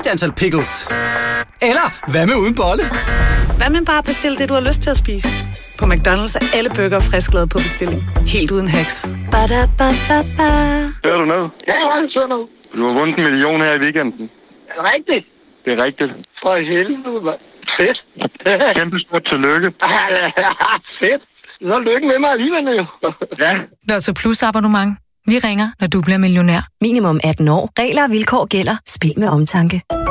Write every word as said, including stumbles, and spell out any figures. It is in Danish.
rigtigt antal pickles? Eller hvad med uden bolle? Hvad med bare at bestille det, du har lyst til at spise? På McDonald's er alle burger frisklavet på bestilling. Helt uden haps. Ba-da-ba-ba-ba. Hører du noget? Ja, jeg hører noget. Du har vundet en million her i weekenden. Er det rigtigt? Det er rigtigt. For helvede, mand. Fedt. Kæmpe stort tillykke. Fedt. Så lykke med mig alligevel, jo. Ja. Lotto Plus abonnement. Vi ringer, når du bliver millionær. Minimum atten år. Regler og vilkår gælder. Spil med omtanke.